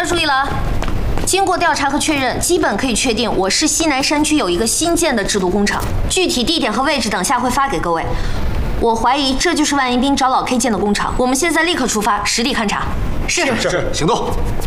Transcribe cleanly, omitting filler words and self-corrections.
注意了啊！经过调查和确认，基本可以确定我市西南山区有一个新建的制毒工厂，具体地点和位置等下会发给各位。我怀疑这就是万一兵找老 K 建的工厂，我们现在立刻出发，实地勘查。 是，行动。